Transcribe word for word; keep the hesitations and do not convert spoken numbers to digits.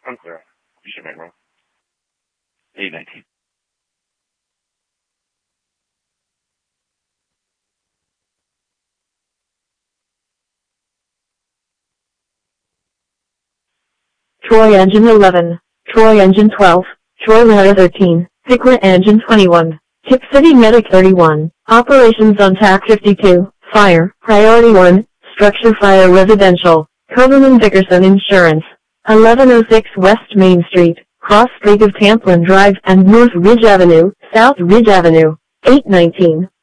Unclear. You should make wrong. eight nineteen. Troy engine eleven, Troy engine twelve, Troy ladder thirteen, Pickwick engine twenty-one, Tip City medic thirty-one, operations on T A C fifty-two, fire, priority one, structure fire residential, Covenant Dickerson Insurance, eleven oh six West Main Street, cross street of Tamplin Drive and North Ridge Avenue, South Ridge Avenue, eight nineteen.